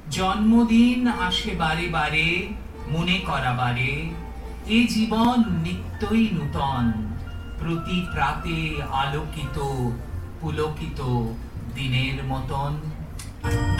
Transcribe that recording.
জন্মদিন আসে বারে বারে, মনে করাবারে এ জীবন নিত্যই নূতন, প্রতি প্রাতে আলোকিত পুলকিত দিনের মতন।